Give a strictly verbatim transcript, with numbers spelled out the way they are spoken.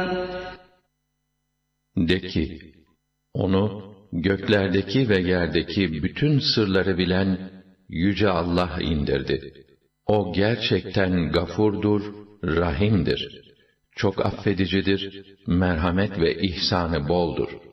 De ki, onu göklerdeki ve yerdeki bütün sırları bilen Yüce Allah indirdi. O gerçekten gafurdur, rahimdir. Çok affedicidir, merhamet ve ihsanı boldur.